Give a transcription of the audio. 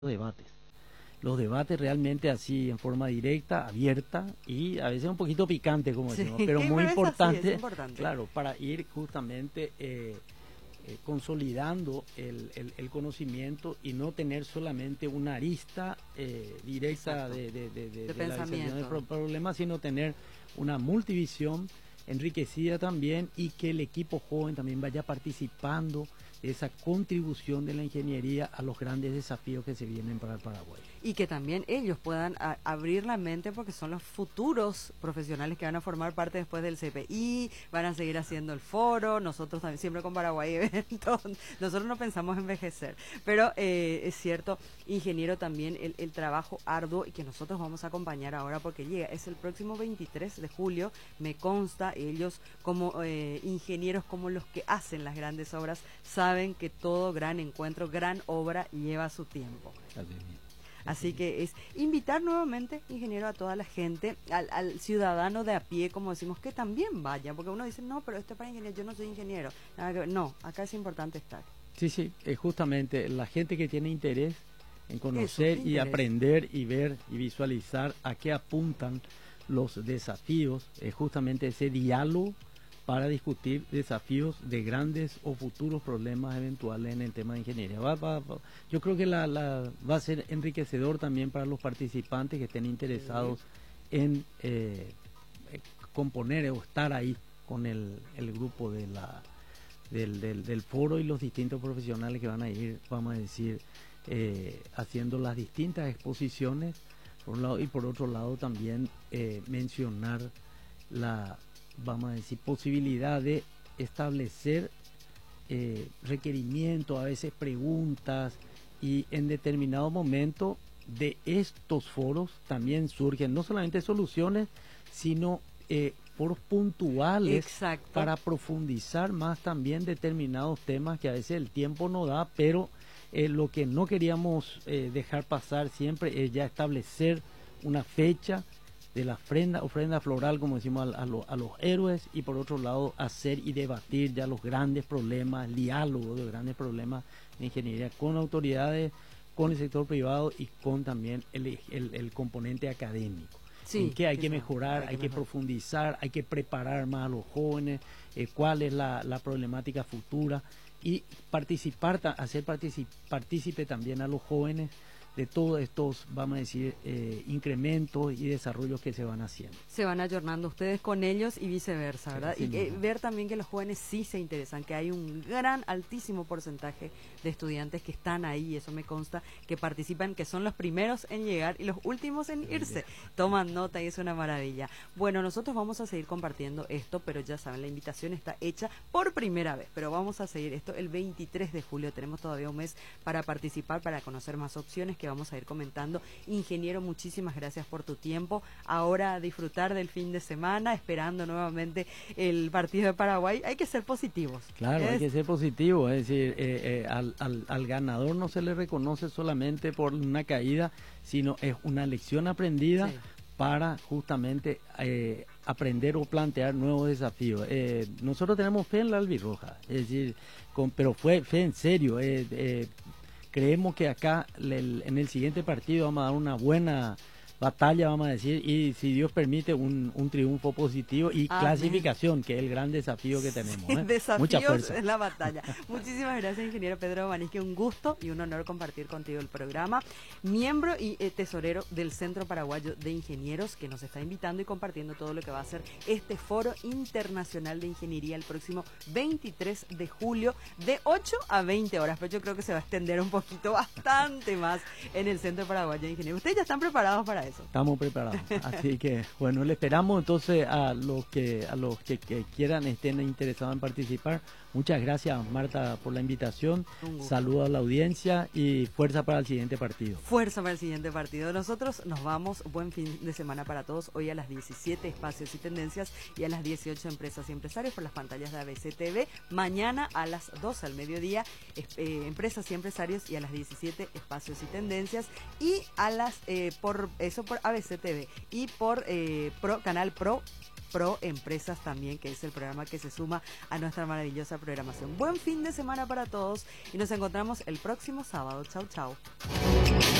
debates. Los debates realmente así en forma directa, abierta y a veces un poquito picante, como Sí, decimos, pero muy es así, importante, es importante. claro, para ir justamente consolidando el conocimiento y no tener solamente una arista directa Exacto. de la pensamiento. visualización del problema, sino tener una multivisión enriquecida también y que el equipo joven también vaya participando de esa contribución de la ingeniería a los grandes desafíos que se vienen para el Paraguay. Y que también ellos puedan abrir la mente porque son los futuros profesionales que van a formar parte después del CPI, van a seguir haciendo el foro, nosotros también, siempre con Paraguay Eventos, nosotros no pensamos envejecer, pero es cierto, ingeniero, también el trabajo arduo y que nosotros vamos a acompañar ahora porque llega, es el próximo 23 de julio, me consta, ellos como ingenieros, como los que hacen las grandes obras, saben que todo gran encuentro, gran obra lleva su tiempo. Así que es invitar nuevamente, ingeniero, a toda la gente, al ciudadano de a pie, como decimos, que también vaya, porque uno dice, no, pero esto es para ingeniero, yo no soy ingeniero. Nada que ver. No, acá es importante estar. Sí, justamente la gente que tiene interés en conocer Eso, y aprender y ver y visualizar a qué apuntan los desafíos, justamente ese diálogo para discutir desafíos de grandes o futuros problemas eventuales en el tema de ingeniería. Yo creo que va a ser enriquecedor también para los participantes que estén interesados en componer o estar ahí con el grupo del foro y los distintos profesionales que van a ir, vamos a decir, haciendo las distintas exposiciones, por un lado, y por otro lado también mencionar vamos a decir, posibilidad de establecer requerimientos, a veces preguntas, y en determinado momento de estos foros también surgen no solamente soluciones, sino foros puntuales. Exacto. Para profundizar más también determinados temas que a veces el tiempo no da, pero lo que no queríamos dejar pasar siempre es ya establecer una fecha de la ofrenda floral, como decimos, a los héroes, y por otro lado hacer y debatir ya los grandes problemas, el diálogo de grandes problemas de ingeniería con autoridades, con el sector privado y con también el componente académico. Sí, en qué hay que mejorar, hay que profundizar, hay que preparar más a los jóvenes, cuál es la problemática futura, y hacer partícipe también a los jóvenes de todos estos, vamos a decir, incrementos y desarrollos que se van haciendo. Se van ayornando ustedes con ellos y viceversa, ¿verdad? Sí, y ver también que los jóvenes sí se interesan, que hay un altísimo porcentaje de estudiantes que están ahí, eso me consta, que participan, que son los primeros en llegar y los últimos en irse. Toman nota y es una maravilla. Bueno, nosotros vamos a seguir compartiendo esto, pero ya saben, la invitación está hecha por primera vez, pero vamos a seguir esto el 23 de julio. Tenemos todavía un mes para participar, para conocer más opciones que vamos a ir comentando. Ingeniero, muchísimas gracias por tu tiempo. Ahora a disfrutar del fin de semana, esperando nuevamente el partido de Paraguay. Hay que ser positivos. Claro, hay que ser positivo, es decir, al ganador no se le reconoce solamente por una caída, sino es una lección aprendida. Sí. Para justamente aprender o plantear nuevos desafíos. Nosotros tenemos fe en la albirroja, es decir, pero fe en serio. Creemos que acá en el siguiente partido vamos a dar una buena batalla, vamos a decir, y si Dios permite un triunfo positivo y clasificación, que es el gran desafío que tenemos. Mucha fuerza en la batalla. Muchísimas gracias, ingeniero Pedro Manisque, un gusto y un honor compartir contigo el programa. Miembro y tesorero del Centro Paraguayo de Ingenieros, que nos está invitando y compartiendo todo lo que va a ser este Foro Internacional de Ingeniería el próximo 23 de julio de 8 a 20 horas, pero yo creo que se va a extender un poquito bastante más en el Centro Paraguayo de Ingenieros. ¿Ustedes ya están preparados para eso? Estamos preparados, así que bueno, le esperamos entonces a los que quieran, estén interesados en participar. Muchas gracias, Marta, por la invitación. Saludos a la audiencia y fuerza para el siguiente partido. Fuerza para el siguiente partido. Nosotros nos vamos. Buen fin de semana para todos. Hoy a las 17 Espacios y Tendencias y a las 18 Empresas y Empresarios por las pantallas de ABC TV. Mañana a las 12 al mediodía Empresas y Empresarios y a las 17 Espacios y Tendencias y a las por ABC TV y por Canal Pro Empresas también, que es el programa que se suma a nuestra maravillosa programación. Buen fin de semana para todos y nos encontramos el próximo sábado. Chau, chau.